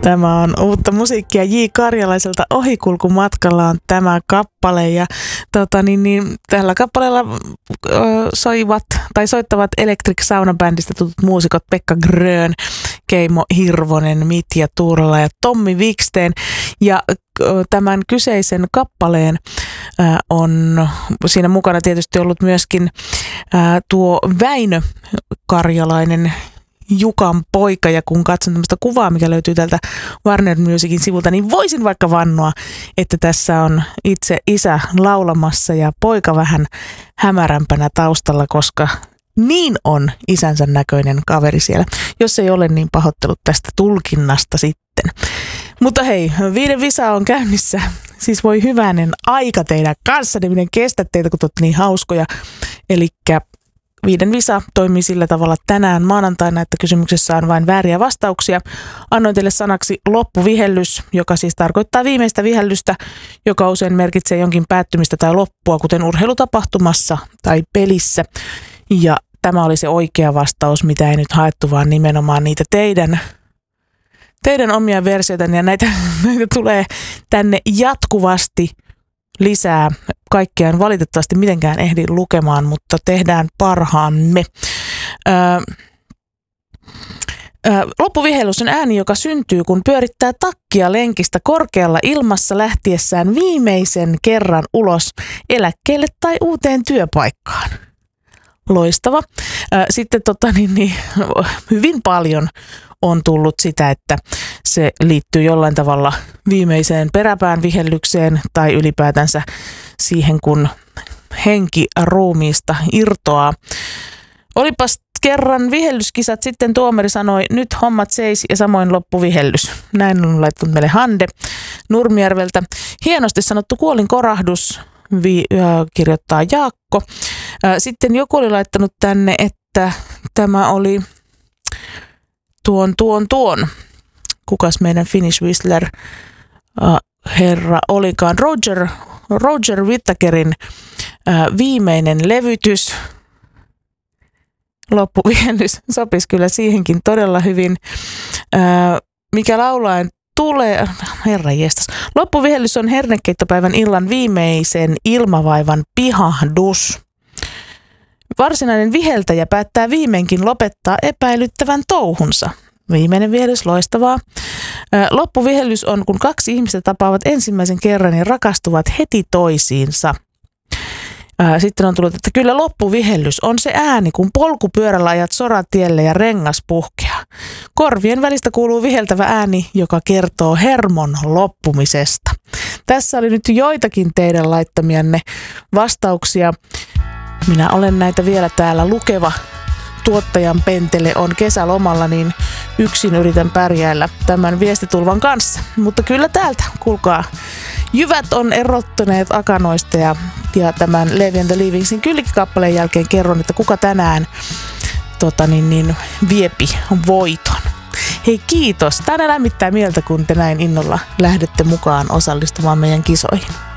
Tämä on uutta musiikkia J. Karjalaiselta. Ohikulkumatkalla on tämä kappale ja tällä kappaleella soittavat Electric Sauna-bändistä tutut muusikot Pekka Grön, Keimo Hirvonen, Mitja Tuurala ja Tommi Viksten. Ja tämän kyseisen kappaleen on siinä mukana tietysti ollut myöskin tuo Väinö Karjalainen, Jukan poika, ja kun katson tämmöistä kuvaa, mikä löytyy tältä Warner Musicin sivulta, niin voisin vaikka vannoa, että tässä on itse isä laulamassa ja poika vähän hämärämpänä taustalla, koska niin on isänsä näköinen kaveri siellä. Jos ei ole, niin pahoittelut tästä tulkinnasta sitten. Mutta hei, Viiden visa on käynnissä. Siis voi hyvänen aika teidän kanssa, niin kestä teitä, kun te olette niin hauskoja. Elikkä Viiden visa toimii sillä tavalla tänään maanantaina, että kysymyksessä on vain vääriä vastauksia. Annoin teille sanaksi loppuvihellys, joka siis tarkoittaa viimeistä vihellystä, joka usein merkitsee jonkin päättymistä tai loppua, kuten urheilutapahtumassa tai pelissä. Ja tämä oli se oikea vastaus, mitä ei nyt haettu, vaan nimenomaan niitä teidän omia versioita, ja näitä tulee tänne jatkuvasti lisää. Kaikkea en valitettavasti mitenkään ehdi lukemaan, mutta tehdään parhaamme. Loppuvihellys on ääni, joka syntyy, kun pyörittää takkia lenkistä korkealla ilmassa lähtiessään viimeisen kerran ulos eläkkeelle tai uuteen työpaikkaan. Loistava. Sitten hyvin paljon on tullut sitä, että se liittyy jollain tavalla viimeiseen peräpään vihellykseen tai ylipäätänsä siihen, kun henki ruumiista irtoaa. Olipas kerran vihellyskisat, sitten tuomari sanoi, nyt hommat seis, ja samoin loppuvihellys. Näin on laittanut meille Hande Nurmijärveltä. Hienosti sanottu kuolinkorahdus, kirjoittaa Jaakko. Sitten joku oli laittanut tänne, että tämä oli tuon. Kukas meidän Finnish Whistler herra olikaan? Roger Whittakerin viimeinen levytys. Loppuvihellys sopisi kyllä siihenkin todella hyvin. Mikä laulaen tulee, herranjestas. Loppuvihellys on hernekeittopäivän illan viimeisen ilmavaivan pihahdus. Varsinainen viheltäjä päättää viimeinkin lopettaa epäilyttävän touhunsa. Viimeinen vihellys, loistavaa. Loppuvihellys on, kun kaksi ihmistä tapaavat ensimmäisen kerran ja rakastuvat heti toisiinsa. Sitten on tullut, että kyllä loppuvihellys on se ääni, kun polkupyörällä ajat soratielle ja rengas puhkeaa. Korvien välistä kuuluu viheltävä ääni, joka kertoo hermon loppumisesta. Tässä oli nyt joitakin teidän laittamianne vastauksia. Minä olen näitä vielä täällä lukeva. Tuottajan pentele on kesälomalla, niin yksin yritän pärjäillä tämän viestitulvan kanssa. Mutta kyllä täältä, kuulkaa, jyvät on erottuneet akanoista ja tämän Levi and the Leavingsin kylkikappaleen jälkeen kerron, että kuka tänään viepi voiton. Hei, kiitos. Tämä lämmittää mieltä, kun te näin innolla lähdette mukaan osallistumaan meidän kisoihin.